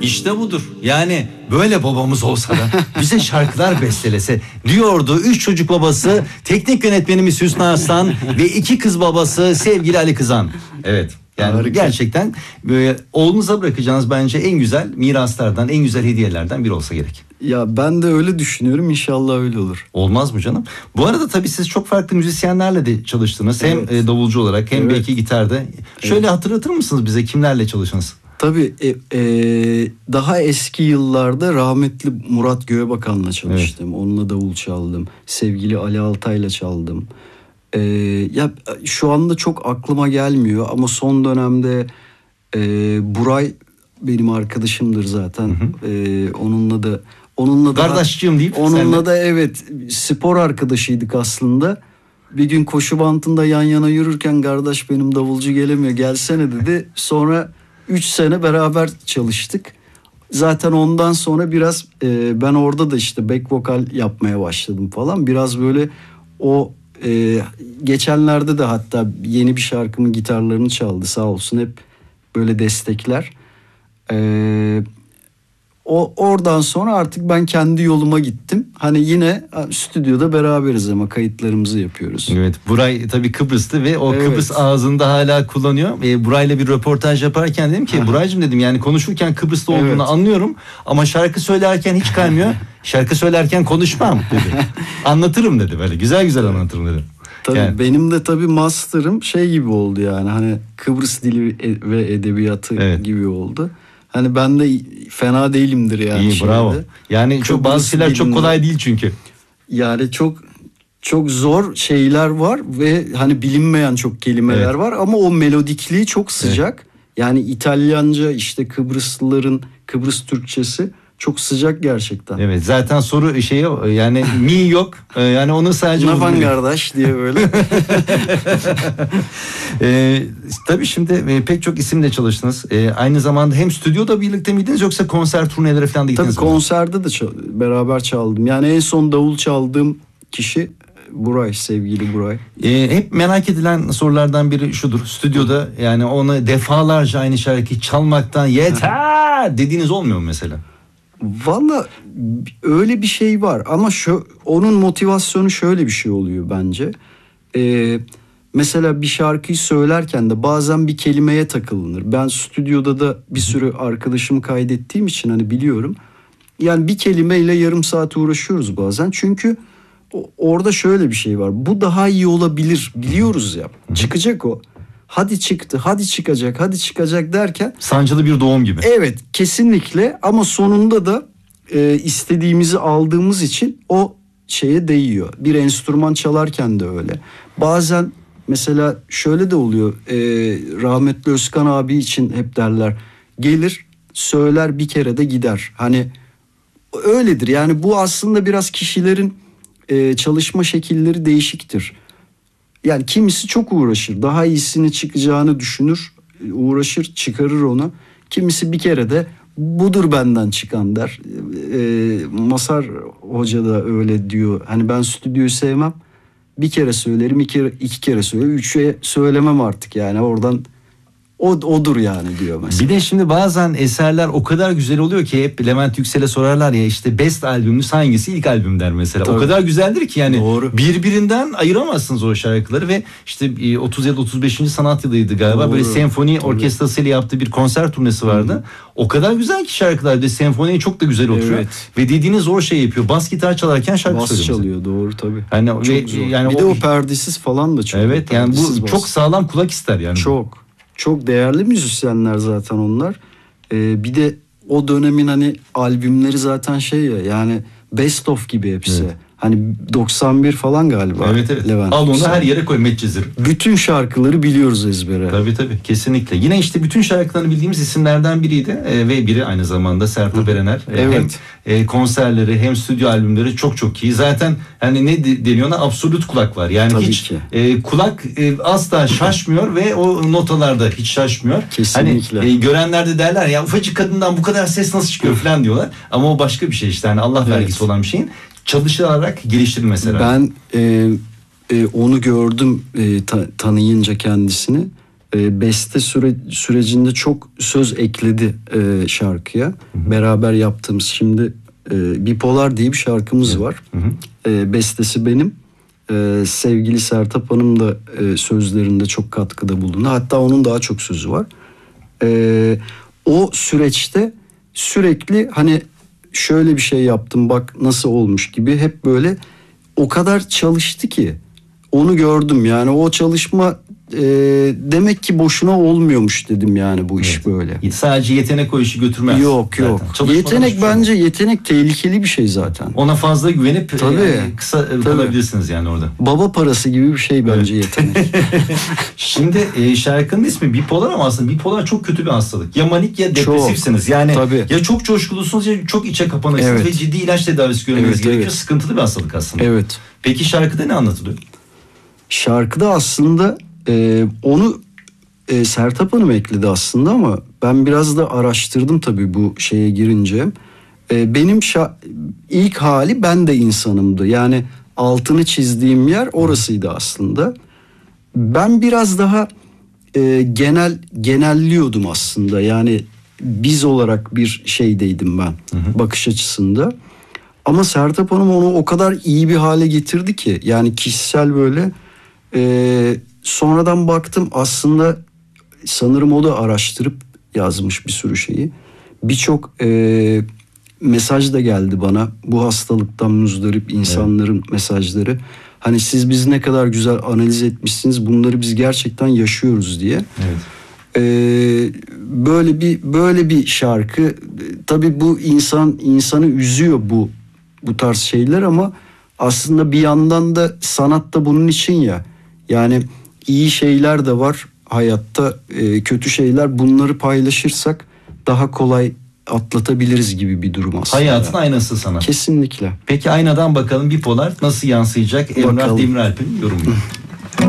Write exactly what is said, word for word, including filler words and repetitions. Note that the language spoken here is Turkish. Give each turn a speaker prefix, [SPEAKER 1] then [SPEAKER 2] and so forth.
[SPEAKER 1] İşte budur. Yani böyle babamız olsa da bize şarkılar bestelese diyordu. Üç çocuk babası, teknik yönetmenimiz Hüsnü Arslan ve iki kız babası sevgili Ali Kızan. Evet. Yani harika. Gerçekten böyle oğlunuza bırakacağınız bence en güzel miraslardan, en güzel hediyelerden biri olsa gerek.
[SPEAKER 2] Ya ben de öyle düşünüyorum, inşallah öyle olur.
[SPEAKER 1] Olmaz mı canım? Bu arada tabii siz çok farklı müzisyenlerle de çalıştınız. Evet. Hem davulcu olarak hem evet. belki gitarda. Şöyle evet. hatırlatır mısınız bize kimlerle çalıştınız?
[SPEAKER 2] Tabii e, e, daha eski yıllarda rahmetli Murat Göğebakan'la çalıştım. Evet. Onunla davul çaldım. Sevgili Ali Altay'la çaldım. E, ya şu anda çok aklıma gelmiyor ama son dönemde e, Buray benim arkadaşımdır zaten. Hı hı. E, onunla da onunla da
[SPEAKER 1] kardeşciğim deyip
[SPEAKER 2] onunla da evet spor arkadaşıydık aslında. Bir gün koşu bantında yan yana yürürken kardeş benim davulcu gelemiyor gelsene dedi. Sonra üç sene beraber çalıştık. Zaten ondan sonra biraz e, ben orada da işte back vokal yapmaya başladım falan. Biraz böyle o e, geçenlerde de hatta yeni bir şarkımın gitarlarını çaldı sağ olsun, hep böyle destekler. E, o oradan sonra artık ben kendi yoluma gittim. Hani yine stüdyoda beraberiz ama kayıtlarımızı yapıyoruz.
[SPEAKER 1] Evet, Buray tabii Kıbrıs'tı ve o evet. Kıbrıs ağzında hala kullanıyor. E, Buray'la bir röportaj yaparken dedim ki Buraycığım dedim yani konuşurken Kıbrıs'ta olduğunu evet. anlıyorum ama şarkı söylerken hiç kaymıyor. Şarkı söylerken konuşmam dedi. Anlatırım dedi, böyle güzel güzel anlatırım dedi.
[SPEAKER 2] Tabii yani. Benim de tabii master'ım şey gibi oldu yani hani Kıbrıs dili ve edebiyatı evet. gibi oldu. Hani ben de fena değilimdir yani.
[SPEAKER 1] İyi şeyde. Bravo. Yani Kıbrıs çok bazı şeyler dilinde, çok kolay değil çünkü.
[SPEAKER 2] Yani çok çok zor şeyler var ve hani bilinmeyen çok kelimeler evet. var ama o melodikliği çok sıcak. Evet. Yani İtalyanca işte Kıbrıslıların Kıbrıs Türkçesi çok sıcak gerçekten.
[SPEAKER 1] Evet, zaten soru şeyi yani mi yok. Yani onu sadece
[SPEAKER 2] Navan kardeş diye böyle.
[SPEAKER 1] e, tabii şimdi e, pek çok isimle çalıştınız. E, aynı zamanda hem stüdyoda birlikte miydiniz yoksa konser turneleri falan da gittiniz?
[SPEAKER 2] Tabii mi? Konserde de çal- beraber çaldım. Yani en son davul çaldığım kişi Buray, sevgili Buray.
[SPEAKER 1] E, hep merak edilen sorulardan biri şudur. Stüdyoda yani onu defalarca aynı şarkıyı çalmaktan yeter dediğiniz olmuyor mu mesela?
[SPEAKER 2] Valla öyle bir şey var ama şu onun motivasyonu şöyle bir şey oluyor bence. Ee, mesela bir şarkıyı söylerken de bazen bir kelimeye takılınır. Ben stüdyoda da bir sürü arkadaşımı kaydettiğim için hani biliyorum. Yani bir kelimeyle yarım saat uğraşıyoruz bazen. Çünkü orada şöyle bir şey var. Bu daha iyi olabilir biliyoruz ya. Çıkacak o. Hadi çıktı, hadi çıkacak, hadi çıkacak derken...
[SPEAKER 1] Sancılı bir doğum gibi.
[SPEAKER 2] Evet, kesinlikle ama sonunda da e, istediğimizi aldığımız için o şeye değiyor. Bir enstrüman çalarken de öyle. Bazen mesela şöyle de oluyor, e, rahmetli Özkan abi için hep derler. Gelir, söyler bir kere de gider. Hani öyledir yani bu aslında biraz kişilerin e, çalışma şekilleri değişiktir. Yani kimisi çok uğraşır. Daha iyisini çıkacağını düşünür. Uğraşır, çıkarır onu. Kimisi bir kere de budur benden çıkan der. E, Masar Hoca da öyle diyor. Hani ben stüdyoyu sevmem. Bir kere söylerim, iki kere, iki kere söylerim. Üçe söylemem artık yani oradan... O odur yani diyor mesela.
[SPEAKER 1] Bir de şimdi bazen eserler o kadar güzel oluyor ki hep Levent Yüksel'e sorarlar ya işte best albümünüz hangisi, ilk albüm der mesela. Tabii. O kadar güzeldir ki yani doğru. Birbirinden ayıramazsınız o şarkıları ve işte otuz ya da otuz beşinci sanat yılıydı galiba. Doğru. Böyle senfoni Tabii. orkestrasıyla yaptığı bir konser turnesi vardı. Hı-hı. O kadar güzel ki şarkılar ve senfoniye çok da güzel oturuyor. Evet. Ve dediğiniz o şey yapıyor. Bas gitar çalarken şarkı
[SPEAKER 2] bas
[SPEAKER 1] söylüyor.
[SPEAKER 2] Bas çalıyor doğru tabii.
[SPEAKER 1] Yani, ve, yani
[SPEAKER 2] bir
[SPEAKER 1] o,
[SPEAKER 2] de o perdesiz falan da çok.
[SPEAKER 1] Evet yani bu bas. Çok sağlam kulak ister yani.
[SPEAKER 2] Çok. Çok değerli müzisyenler zaten onlar. Ee, bir de o dönemin hani albümleri zaten şey ya yani best of gibi hepsi. Evet. Hani doksan bir falan galiba.
[SPEAKER 1] Evet evet.
[SPEAKER 2] Levent.
[SPEAKER 1] Al onu her yere koy Medcezir.
[SPEAKER 2] Bütün şarkıları biliyoruz ezbere.
[SPEAKER 1] Tabii tabii kesinlikle. Yine işte bütün şarkılarını bildiğimiz isimlerden biriydi. Ee, ve biri aynı zamanda Sertab Erener.
[SPEAKER 2] Evet.
[SPEAKER 1] Hem e, konserleri hem stüdyo albümleri çok çok iyi. Zaten hani ne deniyor ona absolut kulak var. Yani
[SPEAKER 2] tabii
[SPEAKER 1] hiç e, kulak e, asla şaşmıyor ve o notalarda hiç şaşmıyor.
[SPEAKER 2] Kesinlikle.
[SPEAKER 1] Hani e, görenler de derler ya ufacık kadından bu kadar ses nasıl çıkıyor falan diyorlar. Ama o başka bir şey işte. Yani Allah evet. vergisi olan bir şeyin. Çalışılarak geliştirilmesi herhalde.
[SPEAKER 2] Ben e, e, onu gördüm e, ta, tanıyınca kendisini. e, beste süre, sürecinde çok söz ekledi e, şarkıya. Hı hı. Beraber yaptığımız şimdi e, Bipolar diye bir şarkımız hı. var. Hı hı. E, bestesi benim. E, sevgili Sertab Hanım da e, sözlerinde çok katkıda bulundu. Hatta onun daha çok sözü var. E, o süreçte sürekli hani şöyle bir şey yaptım bak nasıl olmuş gibi hep böyle o kadar çalıştı ki onu gördüm yani o çalışma e, demek ki boşuna olmuyormuş dedim yani bu iş evet. böyle.
[SPEAKER 1] Sadece yetenek o işi götürmez.
[SPEAKER 2] Yok yok. Yetenek bence şey yetenek tehlikeli bir şey zaten.
[SPEAKER 1] Ona fazla güvenip tabii, yani kısa tabii. kalabilirsiniz yani orada.
[SPEAKER 2] Baba parası gibi bir şey bence evet. yetenek.
[SPEAKER 1] Şimdi e, şarkının ismi Bipolar ama aslında bipolar çok kötü bir hastalık. Ya manik ya depresifsiniz. Çok, yani tabii. ya çok coşkulusunuz ya çok içe kapanıksınız evet. ve ciddi ilaç tedavisi görmeniz evet, gerekiyor. Evet. Sıkıntılı bir hastalık aslında.
[SPEAKER 2] Evet.
[SPEAKER 1] Peki şarkıda ne anlatılıyor?
[SPEAKER 2] Şarkıda aslında e, onu e, Sertab Hanım ekledi aslında ama ben biraz da araştırdım tabii bu şeye girince. E, benim şa- ilk hali ben de insanımdı. Yani altını çizdiğim yer orasıydı aslında. Ben biraz daha e, genel genelliyordum aslında. Yani biz olarak bir şeydeydim ben hı hı. bakış açısında. Ama Sertab Hanım onu o kadar iyi bir hale getirdi ki yani kişisel böyle e, sonradan baktım aslında sanırım o da araştırıp yazmış bir sürü şeyi. Birçok e, mesaj da geldi bana bu hastalıktan muzdarip insanların evet. mesajları. Hani siz bizi ne kadar güzel analiz etmişsiniz bunları biz gerçekten yaşıyoruz diye. Evet. Ee, böyle bir böyle bir şarkı tabii bu insan insanı üzüyor bu bu tarz şeyler ama aslında bir yandan da sanat da bunun için ya yani iyi şeyler de var hayatta e, kötü şeyler bunları paylaşırsak daha kolay atlatabiliriz gibi bir durum aslında.
[SPEAKER 1] Hayatın aynası sanat.
[SPEAKER 2] Kesinlikle.
[SPEAKER 1] Peki aynadan bakalım Bipolar nasıl yansıyacak? Emrah Demiralp'in yorumu.